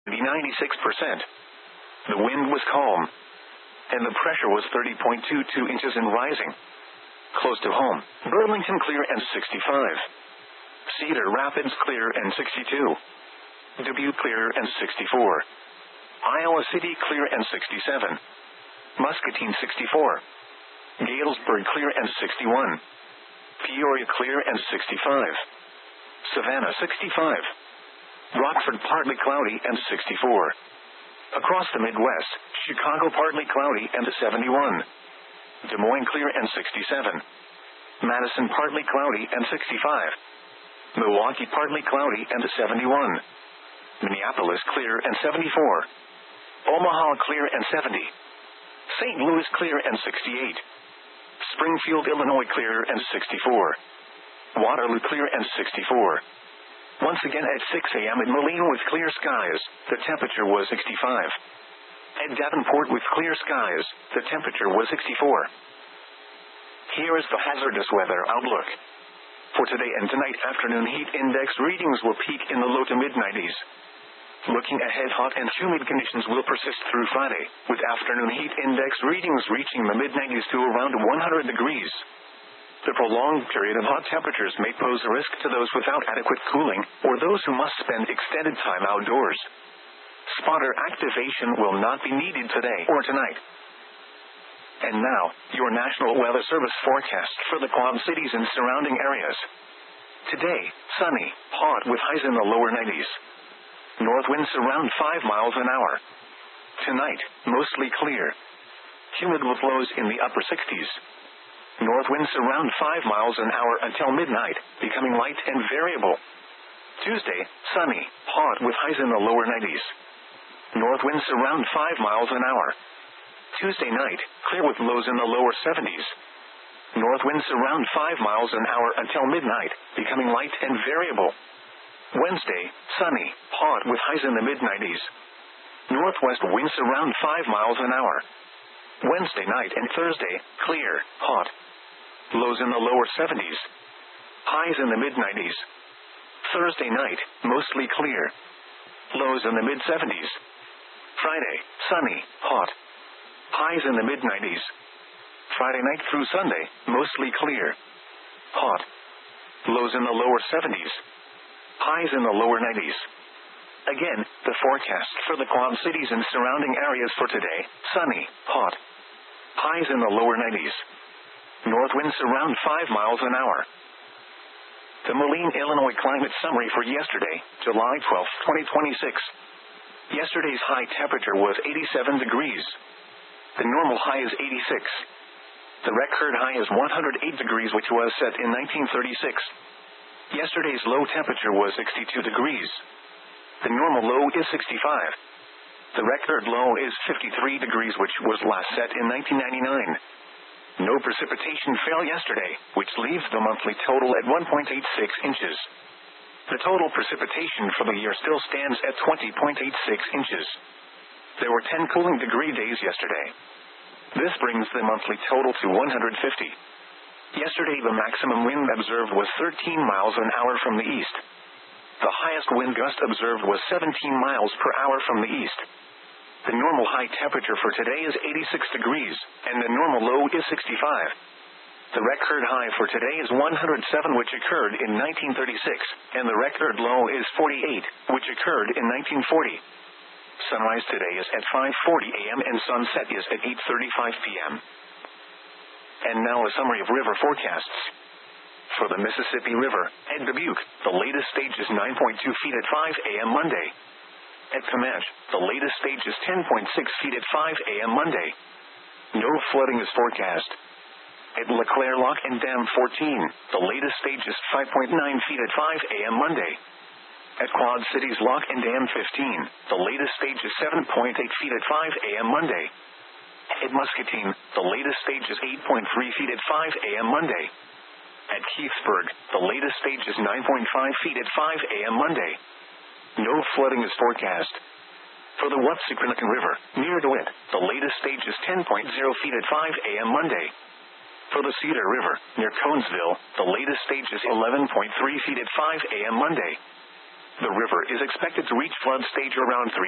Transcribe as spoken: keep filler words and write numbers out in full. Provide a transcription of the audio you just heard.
ninety-six percent. The wind was calm, and the pressure was thirty point two two inches and rising. Close to home, Burlington clear and sixty-five. Cedar Rapids clear and sixty-two. Dubuque clear and sixty-four. Iowa City clear and sixty-seven. Muscatine sixty-four. Galesburg clear and sixty-one. Peoria clear and sixty-five. Savannah sixty-five. Rockford partly cloudy and sixty-four. Across the Midwest, Chicago partly cloudy and seventy-one. Des Moines clear and sixty-seven. Madison partly cloudy and sixty-five. Milwaukee partly cloudy and seventy-one. Minneapolis clear and seventy-four. Omaha clear and seventy. Saint Louis clear and sixty-eight. Springfield, Illinois clear and sixty-four. Waterloo clear and sixty-four. Once again at six a.m. in Moline with clear skies, the temperature was sixty-five. At Davenport with clear skies, the temperature was sixty-four. Here is the hazardous weather outlook. For today and tonight, afternoon heat index readings will peak in the low to mid nineties. Looking ahead, hot and humid conditions will persist through Friday, with afternoon heat index readings reaching the mid nineties to around one hundred degrees. The prolonged period of hot temperatures may pose a risk to those without adequate cooling, or those who must spend extended time outdoors. Spotter activation will not be needed today or tonight. And now, your National Weather Service forecast for the Quad Cities and surrounding areas. Today, sunny, hot with highs in the lower nineties. North winds around five miles an hour. Tonight, mostly clear. Humid with lows in the upper sixties. North winds around five miles an hour until midnight, becoming light and variable. Tuesday, sunny, hot with highs in the lower nineties. North winds around five miles an hour. Tuesday night, clear with lows in the lower seventies. North winds around five miles an hour until midnight, becoming light and variable. Wednesday, sunny, hot with highs in the mid nineties. Northwest winds around five miles an hour. Wednesday night and Thursday, clear, hot. Lows in the lower seventies. Highs in the mid nineties. Thursday night, mostly clear. Lows in the mid seventies. Friday, sunny, hot. Highs in the mid nineties. Friday night through Sunday, mostly clear. Hot. Lows in the lower seventies. Highs in the lower nineties. Again, the forecast for the Quad Cities and surrounding areas for today, sunny, hot. Highs in the lower nineties. North winds around five miles an hour. The Moline, Illinois climate summary for yesterday, July twelfth, twenty twenty-six. Yesterday's high temperature was eighty-seven degrees. The normal high is eighty-six. The record high is one hundred eight degrees, which was set in nineteen thirty-six. Yesterday's low temperature was sixty-two degrees. The normal low is sixty-five. The record low is fifty-three degrees, which was last set in nineteen ninety-nine. No precipitation fell yesterday, which leaves the monthly total at one point eight six inches. The total precipitation for the year still stands at twenty point eight six inches. There were ten cooling degree days yesterday. This brings the monthly total to one hundred fifty. Yesterday the maximum wind observed was thirteen miles an hour from the east. The highest wind gust observed was seventeen miles per hour from the east. The normal high temperature for today is eighty-six degrees, and the normal low is sixty-five. The record high for today is one hundred seven, which occurred in nineteen thirty-six, and the record low is forty-eight, which occurred in nineteen forty. Sunrise today is at five forty a.m. and sunset is at eight thirty-five p.m. And now a summary of river forecasts. For the Mississippi River, at Dubuque, the latest stage is nine point two feet at five a.m. Monday. At Comanche, the latest stage is ten point six feet at five a.m. Monday. No flooding is forecast. At LeClaire Lock and Dam fourteen, the latest stage is five point nine feet at five a.m. Monday. At Quad Cities Lock and Dam fifteen, the latest stage is seven point eight feet at five a.m. Monday. At Muscatine, the latest stage is eight point three feet at five a.m. Monday. At Keithsburg, the latest stage is nine point five feet at five a.m. Monday. No flooding is forecast. For the Watsupenican River, near DeWitt, the latest stage is ten point zero feet at five a.m. Monday. For the Cedar River, near Conesville, the latest stage is eleven point three feet at five a.m. Monday. The river is expected to reach flood stage around three